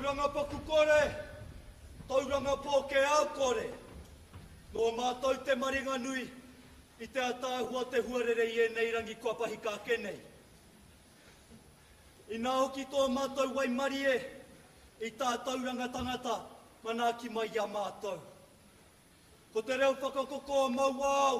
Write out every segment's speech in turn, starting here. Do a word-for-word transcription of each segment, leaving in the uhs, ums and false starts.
Tauranga paku kore, tauranga pōke au kore. Nō mātou te maringa nui, i te atāhua te huarere i e nei rangi kua pahika kenei. I nā hoki tō mātou wai marie, i tā tauranga tangata, manaki mai ia mātou. Ko te reo whakakoko mau au,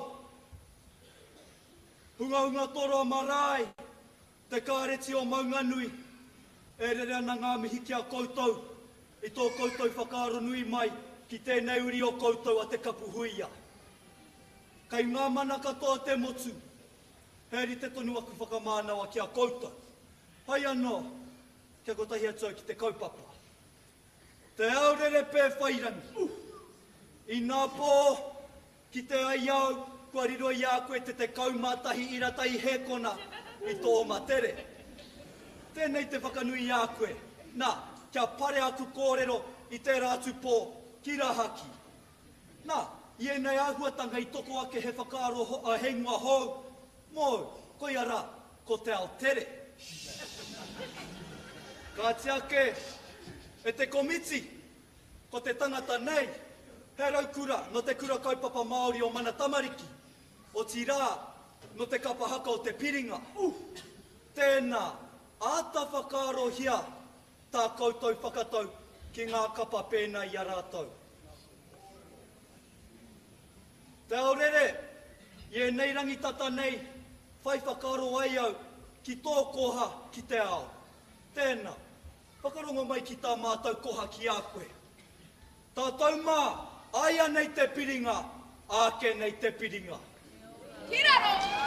hunga hunga toro marae, te kāreti o maunganui, e rere ana ngā mihi kia koutou, i tō koutou whakaaro nui mai, ki tēnei uri o koutou a te kapuhuia. Kei ngā mana katoa te motu, heri te tonu aku whakamānawa kia koutou. Hai anō, kia kotahi atua ki te kaupapa. Te aurere pē whairangi. I nā pō, ki te ai au, kua riro i a koe te te kaumātahi iratai hekona i tō matere. Tēnei te whakanui i a koe. Nā, kia pare aku kōrero i te rātu pō, ki rahaki. Nā, i enei āhuatanga i toko ake he whakaaro ho, a hengua hou. Mō, koi ara, ko te Aotere. Ka te ake, e te komiti, ko te tangata nei, he raukura no te kura kaupapa Māori o Mana Tamariki, o Tirā, no te kapahaka o te piringa. Uh, tēnā, āta whakaaro hia, tā koutou whakatau ki ngā kapa pēnei i a rātou. Te aurere, i e nei rangitata nei, whai whakaaro ai au, ki tō koha ki te ao. Tēnā, whakarongo mai ki tā mātou koha ki a koe. Tātou mā, aia nei te piringa, ake nei te piringa. Kiraro!